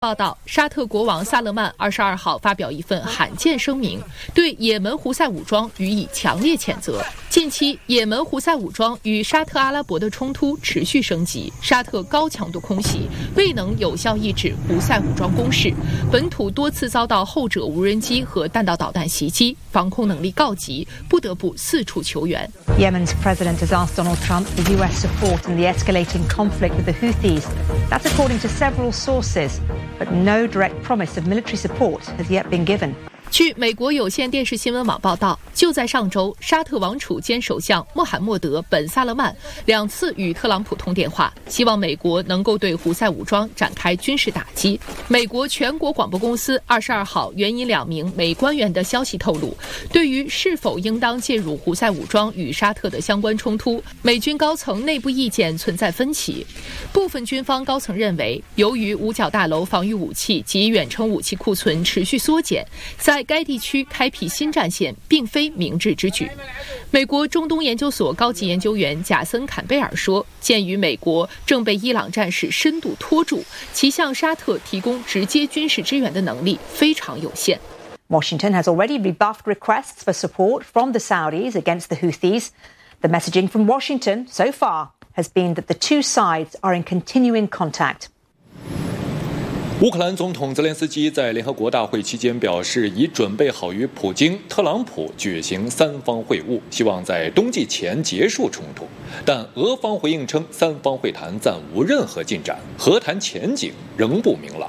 报道，沙特国王萨勒曼22号发表一份罕见声明，对也门胡塞武装予以强烈谴责。近期，也门胡塞武装与沙特阿拉伯的冲突持续升级，沙特高强度空袭未能有效抑制胡塞武装攻势，本土多次遭到后者无人机和弹道导弹袭击，防空能力告急，不得不四处求援。 Yemen's president has asked Donald Trump for U.S. support in the escalating conflict with the Houthis. That's according to several sources.But no direct promise of military support has yet been given. 据美国有线电视新闻网报道，就在上周，沙特王储兼首相穆罕默德·本·萨勒曼2次与特朗普通电话，希望美国能够对胡塞武装展开军事打击。美国全国广播公司22号援引2名美官员的消息透露，对于是否应当介入胡塞武装与沙特的相关冲突，美军高层内部意见存在分歧。部分军方高层认为，由于五角大楼防御武器及远程武器库存持续缩减，在该地区开辟新战线并非明智之举。美国中东研究所高级研究员贾森·坎贝尔说，鉴于美国正被伊朗战事深度拖住，其向沙特提供直接军事支援的能力非常有限。 Washington has already rebuffed requests for support from the Saudis against the Houthis. The messaging from Washington so far has been that the two sides are in continuing contact. 乌克兰总统泽连斯基在联合国大会期间表示，已准备好与普京、特朗普举行3方会晤，希望在冬季前结束冲突。但俄方回应称，3方会谈暂无任何进展，和谈前景仍不明朗。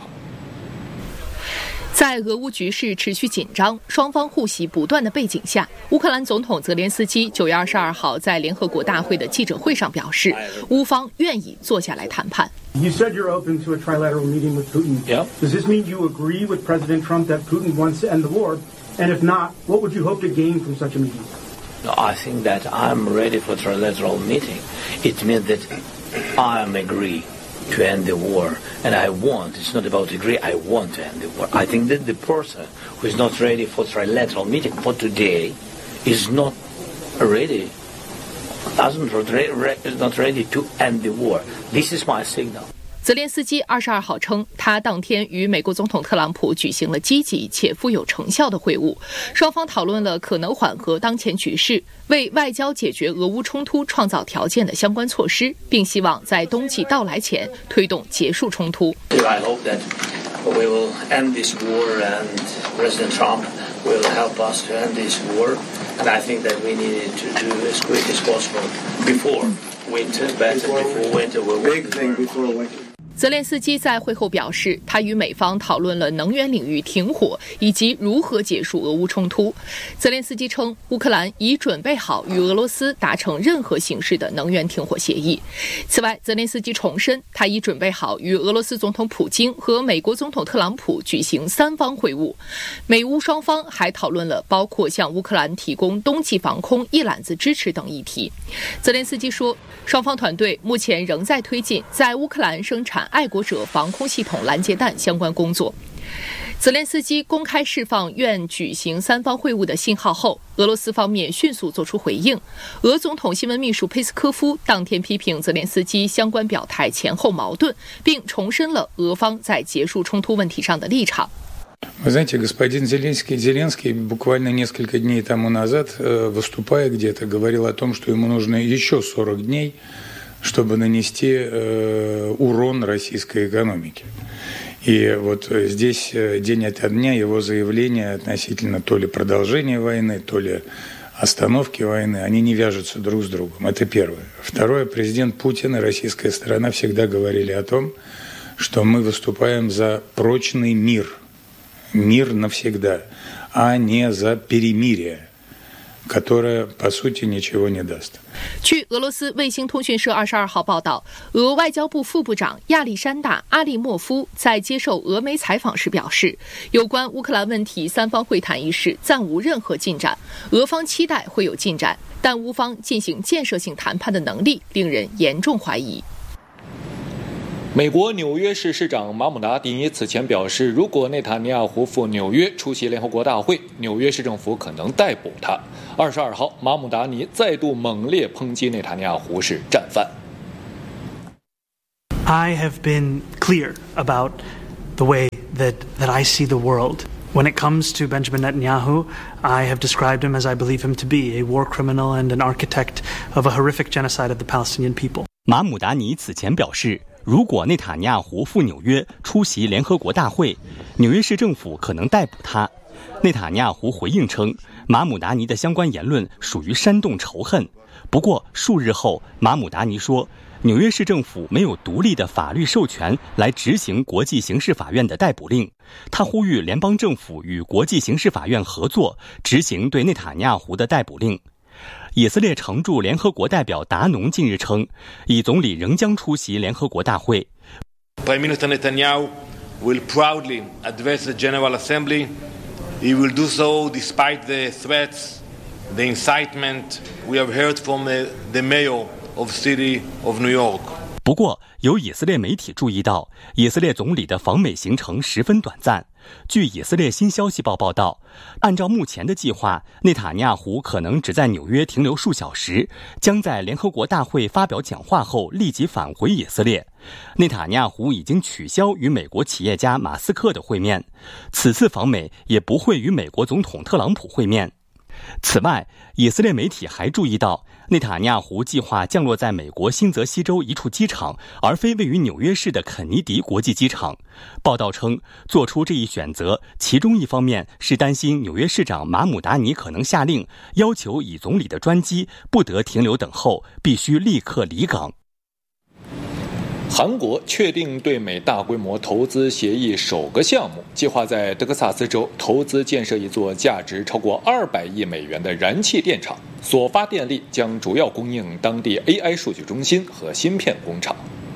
在俄乌局势持续紧张、双方互袭不断的背景下，乌克兰总统泽连斯基9月22号在联合国大会的记者会上表示，乌方愿意坐下来谈判。 You said you're open to a trilateral meeting with Putin. Yeah. Does this mean you agree with President Trump that Putin wants to end the war? And if not, what would you hope to gain from such a meeting? No, I think that I'm ready for a trilateral meeting. It means that I agree to end the war, and I want. It's not about agree. I want to end the war. I think that the person who is not ready for trilateral meeting for today is not ready. Is not ready to end the war. This is my signal. 泽连斯基22号称，他当天与美国总统特朗普举行了积极且富有成效的会晤，双方讨论了可能缓和当前局势、为外交解决俄乌冲突创造条件的相关措施，并希望在冬季到来前推动结束冲突。 I hope that we will end this war, and President Trump will help us to end this war. And I think that we need to do as quick as possible before winter. Better before winter. Big thing before winter. 泽连斯基在会后表示，他与美方讨论了能源领域停火以及如何结束俄乌冲突。泽连斯基称，乌克兰已准备好与俄罗斯达成任何形式的能源停火协议。此外，泽连斯基重申，他已准备好与俄罗斯总统普京和美国总统特朗普举行3方会晤。美乌双方还讨论了包括向乌克兰提供冬季防空一揽子支持等议题。泽连斯基说，双方团队目前仍在推进在乌克兰生产爱国者防空系统拦截弹相关工作。泽连斯基公开释放愿举行3方会晤的信号后，俄罗斯方面迅速做出回应。俄总统新闻秘书佩斯科夫当天批评泽连斯基相关表态前后矛盾，并重申了俄方在结束冲突问题上的立场。 Вы знаете, господин Зеленский буквально несколько дней тому назад, выступая где-то, говорил о том, что ему нужно еще 40 дней, чтобы нанести урон российской экономике. И вот здесь день ото дня его заявления относительно то ли продолжения войны, то ли остановки войны, они не вяжутся друг с другом. Это первое. Второе, президент Путин и российская сторона всегда говорили о том, что мы выступаем за прочный мир навсегда, а не за перемирие, которое, по сути, ничего не даст. 据俄罗斯卫星通讯社22号报道，俄外交部副部长亚历山大·阿利莫夫在接受俄媒采访时表示，有关乌克兰问题3方会谈一事暂无任何进展，俄方期待会有进展，但乌方进行建设性谈判的能力令人严重怀疑。 美国纽约市市长马姆达迪尼此前表示，如果内塔尼亚胡赴纽约出席联合国大会，纽约市政府可能逮捕他。22号，马姆达尼再度猛烈抨击内塔尼亚胡是战犯。 I have been clear about the way that I see the world. When it comes to Benjamin Netanyahu, I have described him as I believe him to be, a war criminal and an architect of a horrific genocide of the Palestinian people. 马姆达尼此前表示，如果内塔尼亚胡赴纽约出席联合国大会，纽约市政府可能逮捕他。内塔尼亚胡回应称，马姆达尼的相关言论属于煽动仇恨。不过数日后，马姆达尼说，纽约市政府没有独立的法律授权来执行国际刑事法院的逮捕令。他呼吁联邦政府与国际刑事法院合作，执行对内塔尼亚胡的逮捕令。以色列常驻联合国代表达农近日称，以总理仍将出席联合国大会。 Prime Minister Netanyahu will proudly address the General Assembly. He will do so despite the threats, the incitement we have heard from the mayor of the city of New York. 不过，有以色列媒体注意到，以色列总理的访美行程十分短暂。据以色列新消息报报道，按照目前的计划，内塔尼亚胡可能只在纽约停留数小时，将在联合国大会发表讲话后立即返回以色列。内塔尼亚胡已经取消与美国企业家马斯克的会面，此次访美也不会与美国总统特朗普会面。此外，以色列媒体还注意到，内塔尼亚胡计划降落在美国新泽西州一处机场，而非位于纽约市的肯尼迪国际机场。报道称，做出这一选择，其中一方面是担心纽约市长马姆达尼可能下令要求以总理的专机不得停留等候，必须立刻离港。 韩国确定对美大规模投资协议首个项目，计划在德克萨斯州投资建设一座价值超过200亿美元的燃气电厂，所发电力将主要供应当地 AI 数据中心和芯片工厂。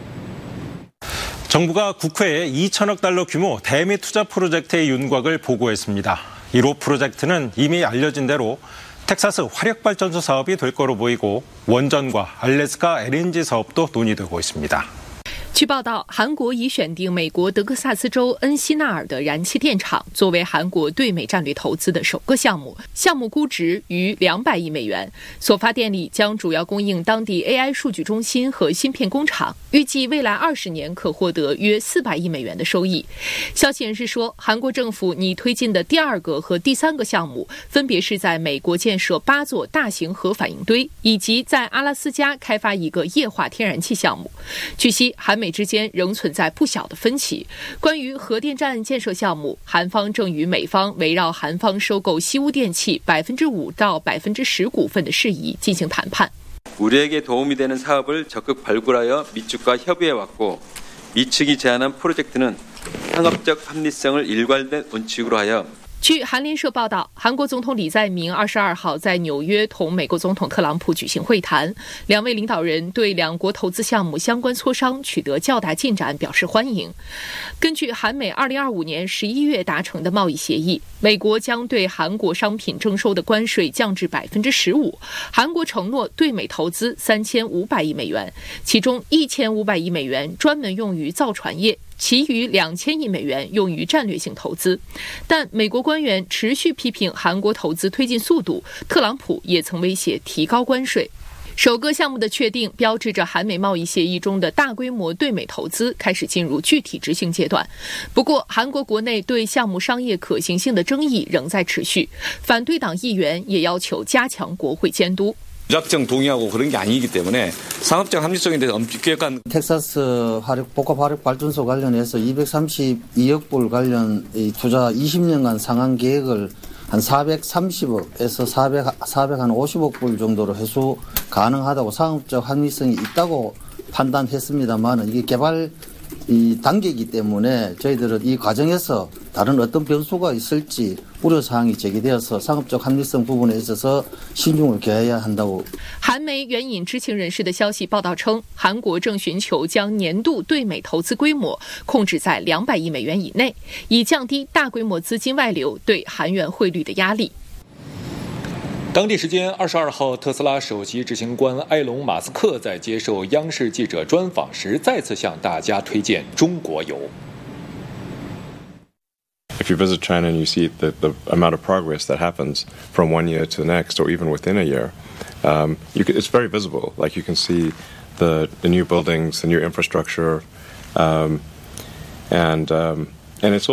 정부가 국회에 2천억 달러 규모 대미 투자 프로젝트의 윤곽을 보고했습니다. 1호 프로젝트는 이미 알려진 대로 텍사스 화력발전소 사업이 될 거로 보이고 원전과 알래스카 LNG 사업도 논의되고 있습니다. 据报道，韩国已选定美国德克萨斯州恩希纳尔的燃气电厂作为韩国对美战略投资的首个项目，项目估值逾200亿美元，所发电力将主要供应当地 AI 数据中心和芯片工厂，预计未来20年可获得约400亿美元的收益。消息人士说，韩国政府拟推进的第2个和第3个项目，分别是在美国建设8座大型核反应堆，以及在阿拉斯加开发一个液化天然气项目。据悉，韩美之间仍存在不小的分歧。关于核电站建设项目，韩方正与美方围绕韩方收购西屋电器5%到10%股份的事宜进行谈判。 우리에게 도움이 되는 사업을 적극 발굴하여 미측과 협의해왔고 미측이 제안한 프로젝트는 상업적 합리성을 일관된 원칙으로 하여 据韩联社报道，韩国总统李在明22号在纽约同美国总统特朗普举行会谈，两位领导人对两国投资项目相关磋商取得较大进展表示欢迎。根据韩美2025年11月达成的贸易协议，美国将对韩国商品征收的关税降至15%，韩国承诺对美投资3500亿美元，其中1500亿美元专门用于造船业。 其余2000亿美元用于战略性投资，但美国官员持续批评韩国投资推进速度，特朗普也曾威胁提高关税。首个项目的确定，标志着韩美贸易协议中的大规模对美投资开始进入具体执行阶段。不过，韩国国内对项目商业可行性的争议仍在持续，反对党议员也要求加强国会监督。 무작정 동의하고 그런 게 아니기 때문에 상업적 합리성에 대해서 엄격한 텍사스 복합 화력 발전소 관련해서 232억 불 관련 투자 20년간 상한 계획을 한 430억에서 450억 불 정도로 회수 가능하다고 상업적 합리성이 있다고 판단했습니다만 이게 개발 이 단계이기 때문에 저희들은 이 과정에서 다른 어떤 변수가 있을지 우려사항이 제기되어서 상업적 합리성 부분에 있어서 신중을 기해야 한다고. 韩媒援引知情人士的消息报道称，韩国正寻求将年度对美投资规模控制在200亿美元以内，以降低大规模资金外流对韩元汇率的压力。 当地时间22号，特斯拉首席执行官埃隆·马斯克在接受央视记者专访时，再次向大家推荐中国油。 If you visit China and you see the amount of progress that happens from one year to the next, or even within a year, it's very visible. Like you can see the new buildings, the new infrastructure, and And it's